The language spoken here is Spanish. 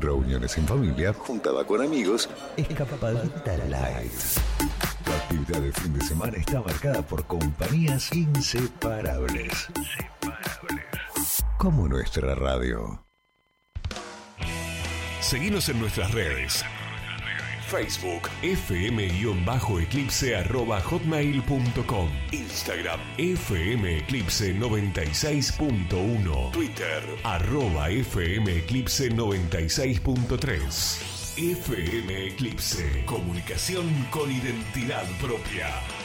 reuniones en familia, juntada con amigos, escapadita light. Tu actividad de fin de semana está marcada por compañías inseparables. Como nuestra radio. Seguinos en nuestras redes. Facebook fm_eclipse@hotmail.com, Instagram fmeclipse96.1, Twitter @fmeclipse96.3. FM Eclipse, comunicación con identidad propia.